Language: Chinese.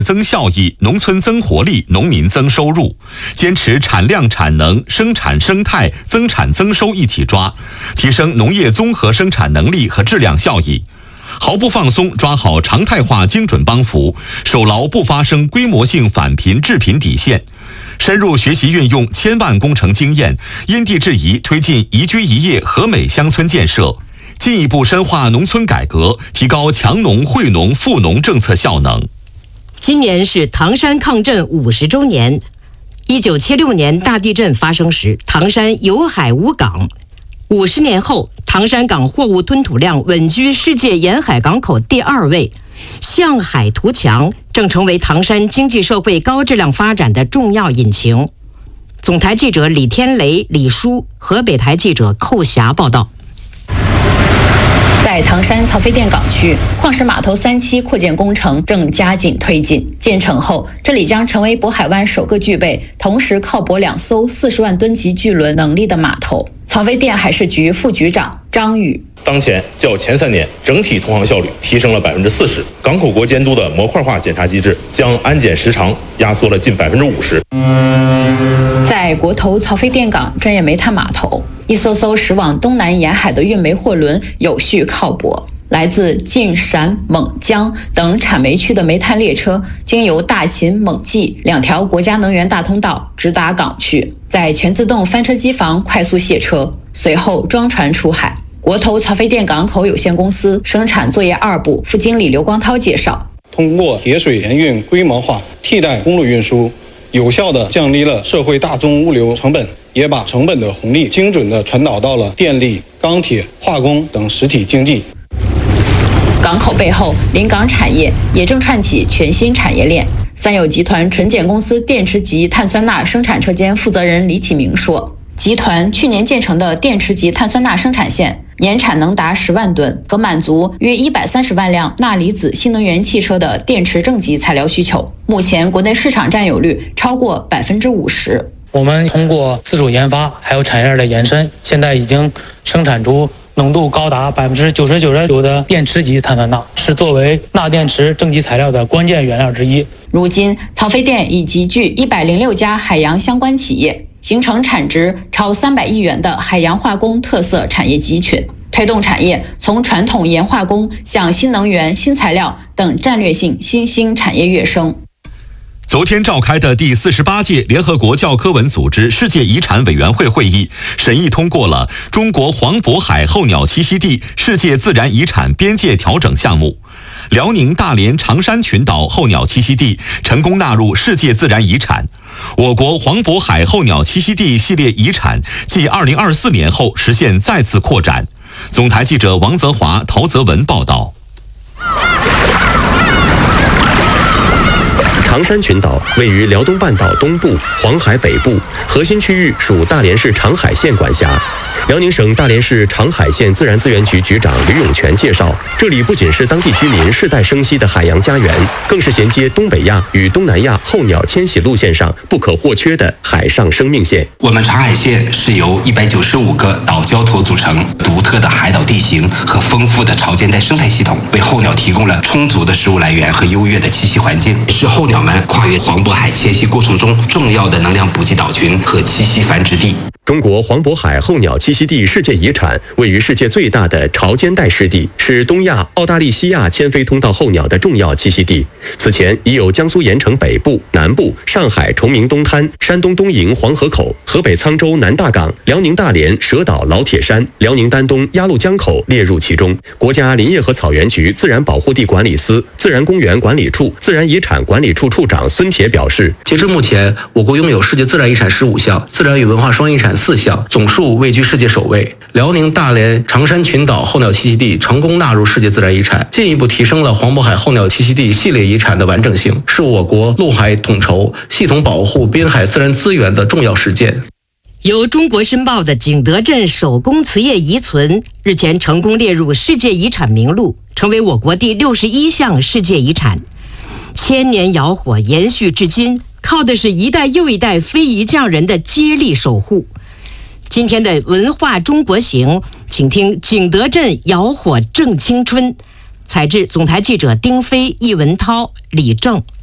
增效益，农村增活力，农民增收入，坚持产量产能、生产生态、增产增收一起抓，提升农业综合生产能力和质量效益，毫不放松抓好常态化精准帮扶，守牢不发生规模性返贫致贫底线，深入学习运用千万工程经验，因地制宜推进宜居宜业和美乡村建设，进一步深化农村改革，提高强农惠农富农政策效能。 今年是唐山抗震50周年。1976年大地震发生时，唐山有海无港。50年后，唐山港货物吞吐量稳居世界沿海港口第2位，向海图强正成为唐山经济社会高质量发展的重要引擎。总台记者李天雷、李舒，河北台记者寇霞报道。 在唐山曹妃甸港区，矿石码头3期扩建工程正加紧推进。建成后，这里将成为渤海湾首个具备同时靠泊2艘40万吨级巨轮能力的码头。曹妃甸海事局副局长张宇： 当前较前3年整体通航效率提升了40%，港口国监督的模块化检查机制将安检时长压缩了近50%。 在国投曹妃甸港专业煤炭码头，一艘艘驶往东南沿海的运煤货轮有序靠泊。来自晋、陕、蒙、江等产煤区的煤炭列车，经由大秦、蒙冀2条国家能源大通道直达港区，在全自动翻车机房快速卸车，随后装船出海。国投曹妃甸港口有限公司生产作业2部副经理刘光涛介绍， 通过铁水联运规模化替代公路运输，有效地降低了社会大宗物流成本，也把成本的红利精准地传导到了电力、钢铁、化工等实体经济。 港口背后，临港产业也正串起全新产业链。三友集团纯碱公司电池级碳酸钠生产车间负责人李启明说，集团去年建成的电池级碳酸钠生产线年产能达10万吨，可满足约130万辆钠离子新能源汽车的电池正极材料需求。目前国内市场占有率超过50%。 我们通过自主研发还有产业链的延伸，现在已经生产出浓度高达99.9%的电池级碳酸钠，是作为钠电池正极材料的关键原料之一。 如今，曹妃甸已集聚106家海洋相关企业，形成产值超300亿元的海洋化工特色产业集群，推动产业从传统盐化工向新能源、新材料等战略性新兴产业跃升。 昨天召开的第48届联合国教科文组织世界遗产委员会会议审议通过了中国黄渤海候鸟栖息地世界自然遗产边界调整项目，辽宁大连长山群岛候鸟栖息地成功纳入世界自然遗产。我国黄渤海候鸟栖息地系列遗产继2024年后实现再次扩展。总台记者王泽华、陶泽文报道。 长山群岛位于辽东半岛东部、黄海北部，核心区域属大连市长海县管辖。辽宁省大连市长海县自然资源局局长吕永全介绍，这里不仅是当地居民世代生息的海洋家园，更是衔接东北亚与东南亚候鸟迁徙路线上不可或缺的海上生命线。 我们长海县是由195个岛礁头组成，独特的海岛地形和丰富的潮间带生态系统，为候鸟提供了充足的食物来源和优越的栖息环境，是候鸟们跨越黄渤海迁徙过程中重要的能量补给岛群和栖息繁殖地。 中国黄渤海候鸟栖息地世界遗产位于世界最大的潮间带湿地，是东亚、澳大利西亚迁飞通道候鸟的重要栖息地。此前已有江苏盐城北部、南部、上海崇明东滩、山东东营黄河口、河北沧州南大港、辽宁大连蛇岛老铁山、辽宁丹东鸭绿江口列入其中。国家林业和草原局自然保护地管理司、自然公园管理处自然遗产管理处处长孙铁表示， 截至目前，我国拥有世界自然遗产15项，自然与文化双遗产4项，总数位居世界首位。辽宁大连长山群岛候鸟栖息地成功纳入世界自然遗产，进一步提升了黄渤海候鸟栖息地系列遗产的完整性，是我国陆海统筹、系统保护滨海自然资源的重要实践。 由中国申报的景德镇手工瓷业遗存日前成功列入世界遗产名录，成为我国第61项世界遗产。千年窑火延续至今，靠的是一代又一代非遗匠人的接力守护。今天的文化中国行，请听景德镇窑火正青春。采制总台记者丁飞、易文涛、李正。